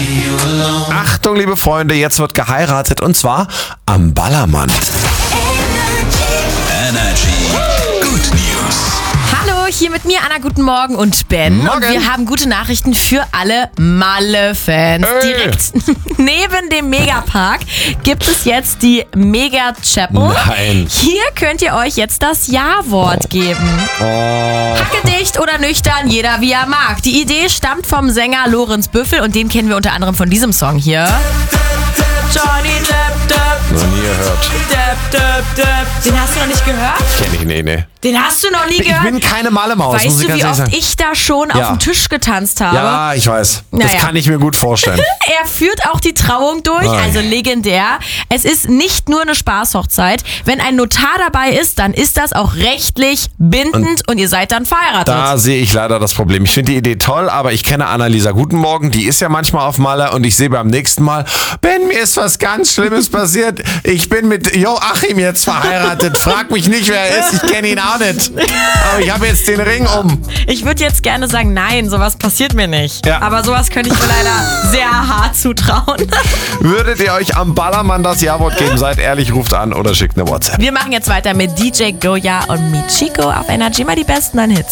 Achtung, liebe Freunde, jetzt wird geheiratet und zwar am Ballermann. Energy. Good News. Hallo, hier mit mir Anna, guten Morgen und Ben. Morgen. Und wir haben gute Nachrichten für alle Malle-Fans. Direkt neben dem Megapark gibt es jetzt die Mega Chapel. Nein. Hier könnt ihr euch jetzt das Ja-Wort geben. Hackedicht oder nüchtern, jeder wie er mag. Die Idee stammt vom Sänger Lorenz Büffel und den kennen wir unter anderem von diesem Song hier. Johnny Depp, Depp, Noch nie gehört. Depp, Depp, Depp. Den hast du noch nicht gehört? Kenn ich, nee. Den hast du noch nie Ich gehört? bin keine Malle-Maus, muss Weißt ich du, ganz wie ehrlich oft sagen. ich da schon auf dem Tisch getanzt habe? Ja, ich weiß. Das Naja. kann ich mir gut vorstellen. Er führt auch die Trauung durch, Nein. also legendär. Es ist nicht nur eine Spaßhochzeit. Wenn ein Notar dabei ist, dann ist das auch rechtlich bindend und ihr seid dann verheiratet. Da sehe ich leider das Problem. Ich finde die Idee toll, aber ich kenne Annalisa Guten Morgen, die ist ja manchmal auf Malle und ich sehe beim nächsten Mal, Ben, mir ist was ganz Schlimmes passiert. Ich bin mit Joachim jetzt verheiratet. Frag mich nicht, wer er ist. Ich kenne ihn auch nicht. Aber ich habe jetzt den Ring um. Ich würde jetzt gerne sagen, nein, sowas passiert mir nicht. Ja. Aber sowas könnte ich mir leider sehr hart zutrauen. Würdet ihr euch am Ballermann das Ja-Wort geben? Seid ehrlich, ruft an oder schickt eine WhatsApp. Wir machen jetzt weiter mit DJ Goya und Michiko auf Energy, mal die besten an Hits.